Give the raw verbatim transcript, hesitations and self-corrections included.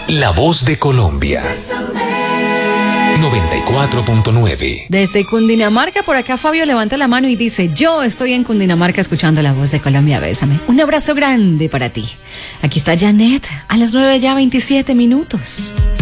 La voz de Colombia. noventa y cuatro punto nueve. Desde Cundinamarca, por acá Fabio levanta la mano y dice: yo estoy en Cundinamarca escuchando La Voz de Colombia, bésame. Un abrazo grande para ti. Aquí está Janet, a las nueve ya veintisiete minutos.